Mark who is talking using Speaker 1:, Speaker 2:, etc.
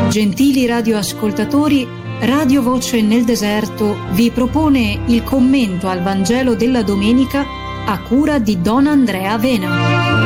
Speaker 1: Gentili radioascoltatori, Radio Voce nel Deserto vi propone il commento al Vangelo della domenica a cura di Don Andrea Avena.